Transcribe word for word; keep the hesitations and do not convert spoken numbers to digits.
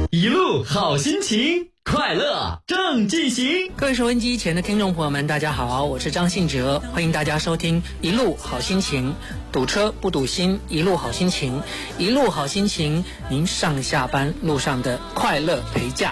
一路好心情，快乐正进行。 各位收音机前的听众朋友们，大家好，我是张信哲，欢迎大家收听一路好心情。堵车不堵心，一路好心情，一路好心情，您上下班路上的快乐陪驾。